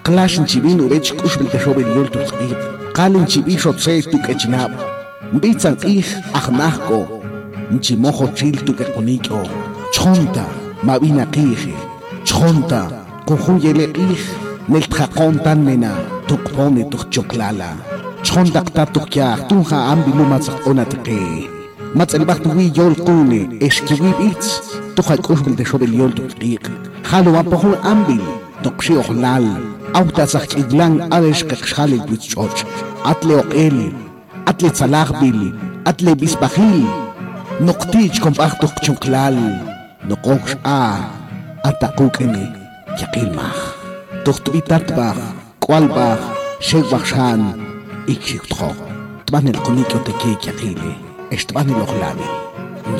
Clash chibin urech kushbil te shobel yol tu khbib. Qalin chibi shot se tu kechnab. Bitzan ich akhnahko. Nchimojo chil tu kekonikyo. Chonta mabina qije. Chonta kujuyele ich. Nel tjakontan nena tukpone tukchoklala. Chonta ktatukya tunja ambilu matzak onatke. Matzelbach wi yol kune eskiwi bits. Tuja kushbil te shobel yol tu khbib. Halu apohun ambil. Tokshi ohlal. Autas iglan adesh kakshali bitchoch. Atle oqel. Atle tzalagbil. Atle bisbahil. Noktich kompachtuk chuklal. Nokosh atakukene. Yakilmach. Tuktuitatbach. Kwalbach. Shegbakshan. Ikshikutro. Tban el konikyo teke yakile. Estban el ohlabi.